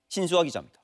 신수아 기자입니다.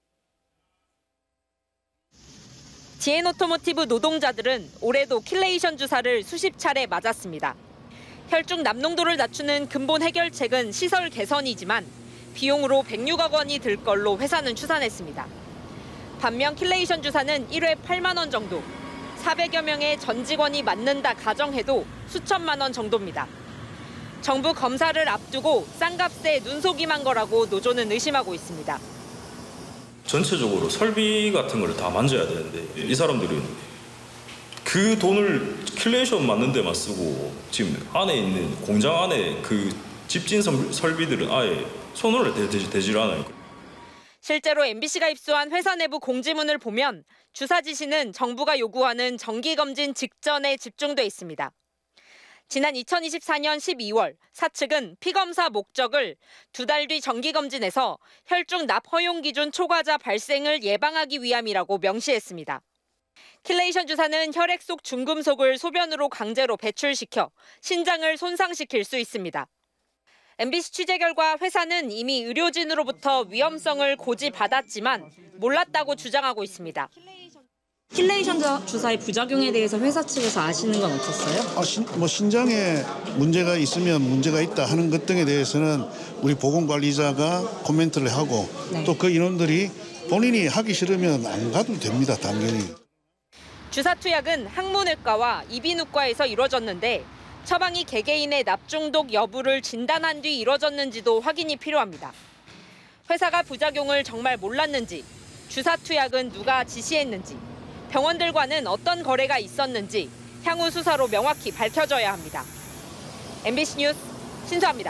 GN오토모티브 노동자들은 올해도 킬레이션 주사를 수십 차례 맞았습니다. 혈중 남농도를 낮추는 근본 해결책은 시설 개선이지만 비용으로 106억 원이 들 걸로 회사는 추산했습니다. 반면 킬레이션 주사는 1회 8만 원 정도, 400여 명의 전 직원이 맞는다 가정해도 수천만 원 정도입니다. 정부 검사를 앞두고 싼값에 눈속임한 거라고 노조는 의심하고 있습니다. 전체적으로 설비 같은 걸 다 만져야 되는데 이 사람들은 그 돈을 킬레이션 맞는 데만 쓰고 지금 안에 있는 공장 안에 그 집진 설비들은 아예 손을 대질 않아요. 실제로 MBC가 입수한 회사 내부 공지문을 보면 주사 지시는 정부가 요구하는 정기검진 직전에 집중돼 있습니다. 지난 2024년 12월 사측은 피검사 목적을 2달 뒤 정기검진에서 혈중 납 허용 기준 초과자 발생을 예방하기 위함이라고 명시했습니다. 킬레이션 주사는 혈액 속 중금속을 소변으로 강제로 배출시켜 신장을 손상시킬 수 있습니다. MBC 취재 결과 회사는 이미 의료진으로부터 위험성을 고지받았지만 몰랐다고 주장하고 있습니다. 킬레이션 주사의 부작용에 대해서 회사 측에서 아시는 건 없었어요? 신장에 문제가 있으면 문제가 있다 하는 것 등에 대해서는 우리 보건관리자가 코멘트를 하고 또 그 인원들이 본인이 하기 싫으면 안 가도 됩니다, 당연히. 주사 투약은 항문외과와 이비인후과에서 이루어졌는데 처방이 개개인의 납중독 여부를 진단한 뒤 이루어졌는지도 확인이 필요합니다. 회사가 부작용을 정말 몰랐는지, 주사 투약은 누가 지시했는지, 병원들과는 어떤 거래가 있었는지 향후 수사로 명확히 밝혀져야 합니다. MBC 뉴스 신수아입니다.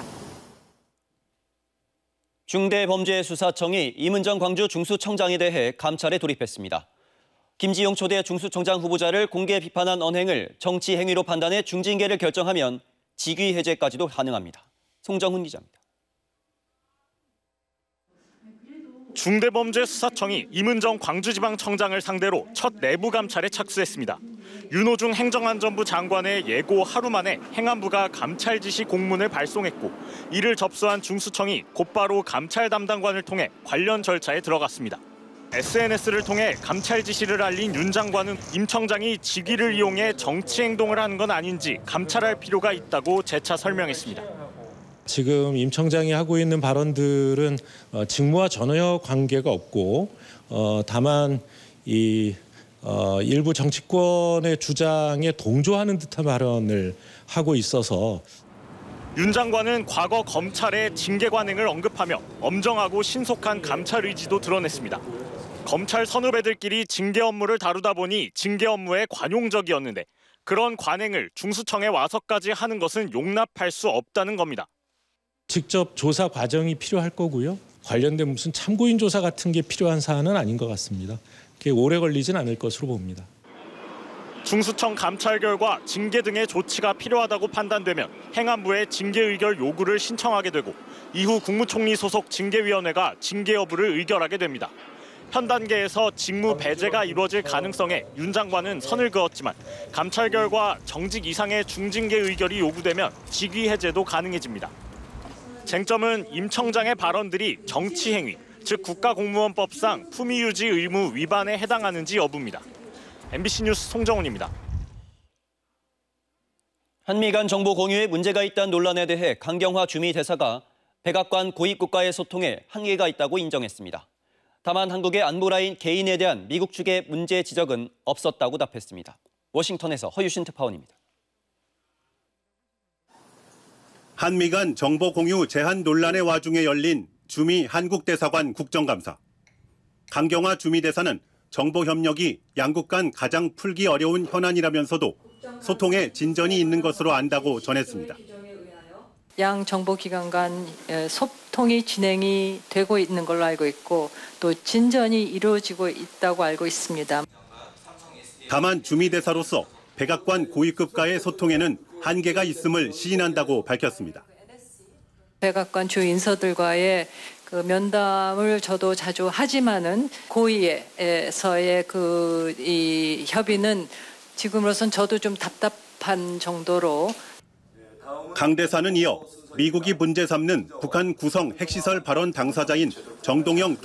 중대범죄수사청이 임은정 광주 중수청장에 대해 감찰에 돌입했습니다. 김지용 초대 중수청장 후보자를 공개 비판한 언행을 정치 행위로 판단해 중징계를 결정하면 직위 해제까지도 가능합니다. 송정훈 기자입니다. 중대범죄수사청이 임은정 광주지방청장을 상대로 첫 내부 감찰에 착수했습니다. 윤호중 행정안전부 장관의 예고 하루 만에 행안부가 감찰 지시 공문을 발송했고 이를 접수한 중수청이 곧바로 감찰 담당관을 통해 관련 절차에 들어갔습니다. SNS를 통해 감찰 지시를 알린 윤 장관은 임 청장이 직위를 이용해 정치 행동을 하는 건 아닌지 감찰할 필요가 있다고 재차 설명했습니다. 지금 임 청장이 하고 있는 발언들은 직무와 전혀 관계가 없고 다만 일부 정치권의 주장에 동조하는 듯한 발언을 하고 있어서 윤 장관은 과거 검찰의 징계 관행을 언급하며 엄정하고 신속한 감찰 의지도 드러냈습니다. 검찰 선후배들끼리 징계 업무를 다루다 보니 징계 업무에 관용적이었는데 그런 관행을 중수청에 와서까지 하는 것은 용납할 수 없다는 겁니다. 직접 조사 과정이 필요할 거고요. 관련된 무슨 참고인 조사 같은 게 필요한 사안은 아닌 것 같습니다. 그게 오래 걸리진 않을 것으로 봅니다. 중수청 감찰 결과 징계 등의 조치가 필요하다고 판단되면 행안부에 징계 의결 요구를 신청하게 되고 이후 국무총리 소속 징계위원회가 징계 여부를 의결하게 됩니다. 현 단계에서 직무 배제가 이루어질 가능성에 윤 장관은 선을 그었지만 감찰 결과 정직 이상의 중징계 의결이 요구되면 직위 해제도 가능해집니다. 쟁점은 임 청장의 발언들이 정치 행위, 즉 국가공무원법상 품위유지 의무 위반에 해당하는지 여부입니다. MBC 뉴스 송정훈입니다. 한미 간 정보 공유에 문제가 있다는 논란에 대해 강경화 주미 대사가 백악관 고위 국가의 소통에 한계가 있다고 인정했습니다. 다만 한국의 안보라인 개인에 대한 미국 측의 문제 지적은 없었다고 답했습니다. 워싱턴에서 허유신 특파원입니다. 한미 간 정보 공유 제한 논란의 와중에 열린 주미 한국대사관 국정감사. 강경화 주미 대사는 정보 협력이 양국 간 가장 풀기 어려운 현안이라면서도 소통에 진전이 있는 것으로 안다고 전했습니다. 양 정보기관 간 소통이 진행이 되고 있는 걸로 알고 있고 또 진전이 이루어지고 있다고 알고 있습니다. 다만 주미 대사로서 백악관 고위급과의 소통에는 한계가 있음을 시인한다고 밝혔습니다. 백악관 주 인사들과의 그 면담을 저도 자주 하지만은 고위에서의 이 협의는 지금으로선 저도 좀 답답한 정도로. 강 대사는 이어 미국이 문제 삼는 북한 구성 핵시설 발언 당사자인 정동영